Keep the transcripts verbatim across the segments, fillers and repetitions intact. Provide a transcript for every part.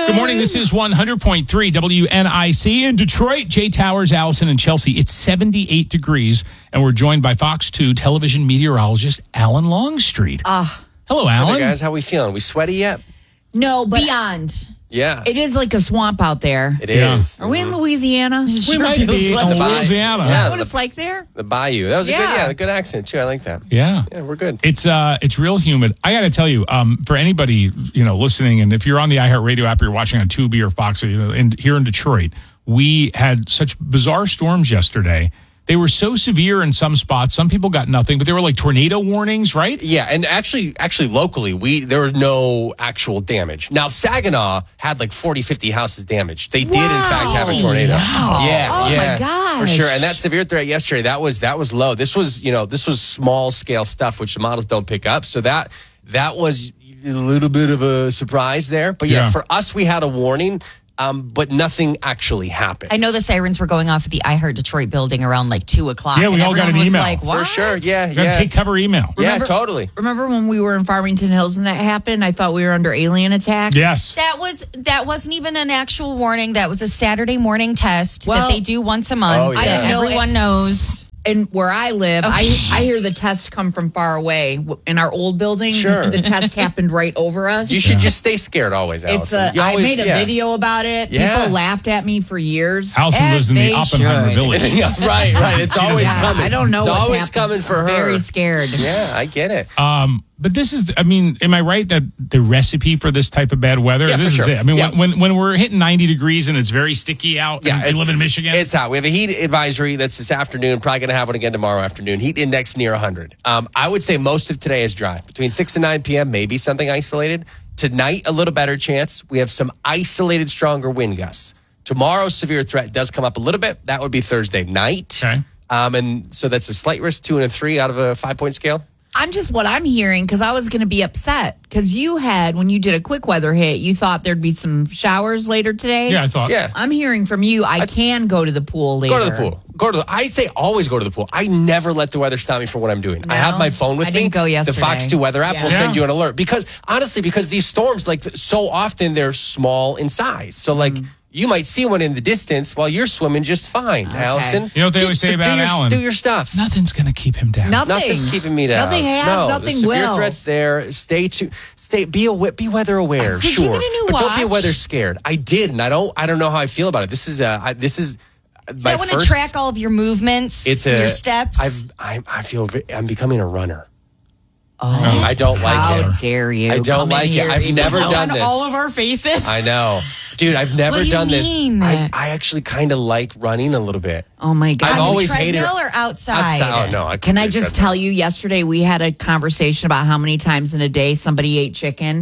Good morning. This is one hundred point three W N I C in Detroit. Jay Towers, Allison, and Chelsea. It's seventy-eight degrees, and we're joined by Fox two television meteorologist Alan Longstreet. Ah. Uh, Hello, Alan. Hey guys, how we feeling? We sweaty yet? No, but Beyond. Yeah. it is like a swamp out there. It Yeah. is. Are we in Louisiana? We Sure might feels be like- in Bye. Louisiana. Yeah. What it's like there? The bayou. That was a good, Yeah. yeah, a good accent too. I like that. Yeah. Yeah, we're good. It's uh, it's real humid. I got to tell you, um, for anybody you know listening, and if you're on the iHeartRadio app, you're watching on Tubi or Fox, you know, in, here in Detroit, we had such bizarre storms yesterday. They were so severe in some spots. Some people got nothing, but there were like tornado warnings, right? Yeah, and actually, actually locally, we there was no actual damage. Now, Saginaw had like forty, fifty houses damaged. They did, in fact, have a tornado. Wow. Yeah, Oh, my yeah, gosh. for sure. And that severe threat yesterday, that was that was low. This was, you know, this was small scale stuff, which the models don't pick up. So that that was a little bit of a surprise there. But yeah, Yeah. for us, we had a warning. Um, but nothing actually happened. I know the sirens were going off at the iHeart Detroit building around like two o'clock. Yeah, we and all got everyone an was email. Like, what? For sure, yeah, You got to yeah. take cover email. yeah, Remember- totally. Remember when we were in Farmington Hills and that happened? I thought we were under alien attack. Yes. That was that wasn't even an actual warning. That was a Saturday morning test Well, that they do once a month. Oh, yeah. That I know everyone it- knows. And where I live, Okay. I, I hear the test come from far away. In our old building, Sure. the test happened right over us. You should just stay scared always, It's Allison. a, You I always- made a yeah. video about it. Yeah. People laughed at me for years. Allison As lives in the they Oppenheimer should. Village. Yeah, right, right. It's always Yeah, coming. I don't know It's what's always happened. coming for I'm her. Very scared. Yeah, I get it. Um, but this is, I mean, am I right that the recipe for this type of bad weather? Yeah, this for is sure. it. I mean, Yeah. when, when when we're hitting ninety degrees and it's very sticky out, Yeah, and you it's- live in Michigan. It's hot. We have a heat advisory that's this afternoon. Probably going to have one again tomorrow afternoon. Heat index near one hundred. Um, I would say most of today is dry. Between six and nine p.m., maybe something isolated. Tonight, a little better chance. We have some isolated stronger wind gusts. Tomorrow's severe threat does come up a little bit. That would be Thursday night. Okay. Um, and so that's a slight risk, two and a three out of a five-point scale. I'm just what I'm hearing because I was going to be upset because you had, when you did a quick weather hit, you thought there'd be some showers later today. yeah, I thought. Yeah. I'm hearing from you, I, can go to the pool later. Go to the pool. Go to the. I say always go to the pool. I never let the weather stop me from what I'm doing. I No, have my phone with I me. didn't go The yesterday. Fox two weather app Yeah. will Yeah. send you an alert because honestly, because these storms, like so often, they're small in size. So like. Mm. You might see one in the distance while you're swimming just fine, Allison. You know what they Do- always say do about your, Alan? Do your stuff. Nothing's going to keep him down. Nothing. Nothing's keeping me down. Nothing has, no, nothing the severe will. threats there. Stay to stay. Be a be weather aware. Did you sure, get a new but don't be watch? weather scared. I did, and I don't. I don't know how I feel about it. This is a. I, this is. Is my that want to first, track all of your movements, It's a. your steps? I've. I, I feel. ve- I'm becoming a runner. Oh, I don't like how it. dare you? I don't come in like it. here I've even never out done on this. all of our faces. I know, dude. I've never What do you done mean? this. I, I actually kind of like running a little bit. Oh my god! I've On the always hated treadmill it. or outside? Outside. Oh, no, I Can couldn't I do just treadmill. tell you? Yesterday we had a conversation about how many times in a day somebody ate chicken.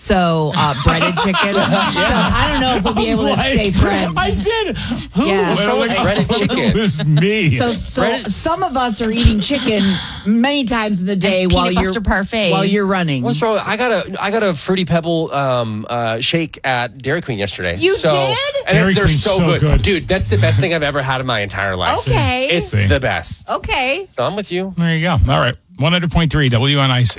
So uh, breaded chicken. So I don't know if we'll be able to Like, stay friends. I did. Who? Yeah. And I'm like, Breaded oh, chicken. It was me. So, so Breaded- some of us are eating chicken many times in the day And while peanut you're butter parfaits. while you're running. What's wrong? I got a I got a fruity pebble um, uh, shake at Dairy Queen yesterday. You so, did? And Dairy they're Queen's so, so good. good. dude. That's the best thing I've ever had in my entire life. Okay. it's See. the best. Okay. So I'm with you. There you go. All right. one hundred point three W N I C.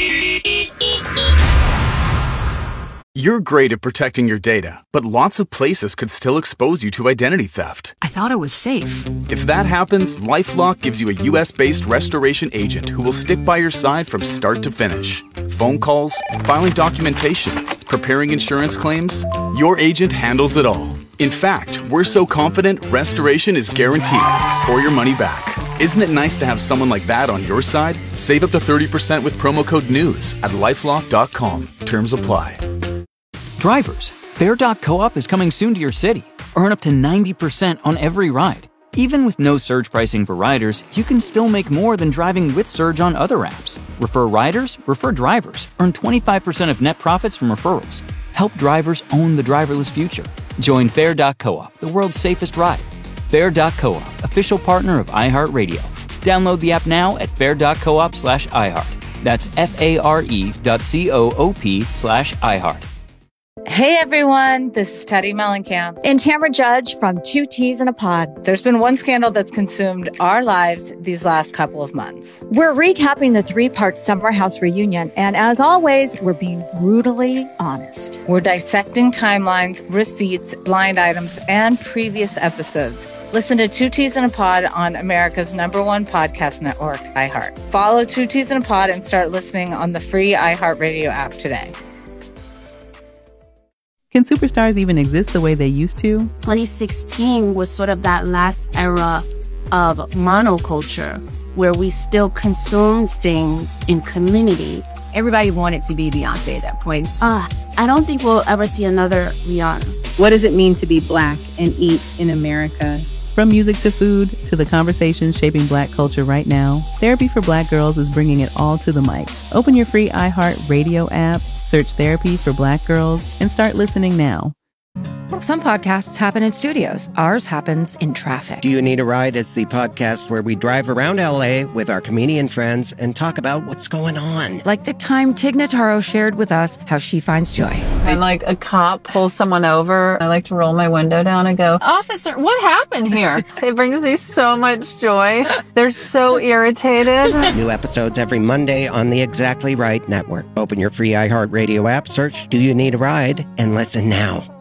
You're great at protecting your data, but lots of places could still expose you to identity theft. I thought it was safe. If that happens, LifeLock gives you a U S-based restoration agent who will stick by your side from start to finish. Phone calls, filing documentation, preparing insurance claims, your agent handles it all. In fact, we're so confident restoration is guaranteed or your money back. Isn't it nice to have someone like that on your side? Save up to thirty percent with promo code NEWS at lifelock dot com. Terms apply. Drivers, Fair dot coop is coming soon to your city. Earn up to ninety percent on every ride. Even with no surge pricing for riders, you can still make more than driving with Surge on other apps. Refer riders, refer drivers. Earn twenty-five percent of net profits from referrals. Help drivers own the driverless future. Join Fair dot coop, the world's safest ride. Fair dot coop, official partner of iHeartRadio. Download the app now at fair dot coop slash iHeart. That's F A R E dot C O O P slash iHeart. Hey everyone, this is Teddy Mellencamp and Tamara Judge from Two Teas in a Pod. There's been one scandal that's consumed our lives these last couple of months. We're recapping the three-part Summer House reunion, and as always, we're being brutally honest. We're dissecting timelines, receipts, blind items, and previous episodes. Listen to Two Teas in a Pod on America's number one podcast network, iHeart. Follow Two Teas in a Pod and start listening on the free iHeartRadio app today. Can superstars even exist the way they used to? twenty sixteen was sort of that last era of monoculture where we still consumed things in community. Everybody wanted to be Beyonce at that point. Uh, I don't think we'll ever see another Rihanna. What does it mean to be Black and eat in America? From music to food to the conversations shaping Black culture right now, Therapy for Black Girls is bringing it all to the mic. Open your free iHeart Radio app, search Therapy for Black Girls, and start listening now. Some podcasts happen in studios. Ours happens in traffic. Do You Need a Ride? It's the podcast where we drive around L A with our comedian friends and talk about what's going on. Like the time Tig Notaro shared with us how she finds joy. When like a cop pulls someone over, I like to roll my window down and go, "Officer, what happened here?" It brings me so much joy. They're so irritated. New episodes every Monday on the Exactly Right Network. Open your free iHeartRadio app, search Do You Need a Ride, and listen now.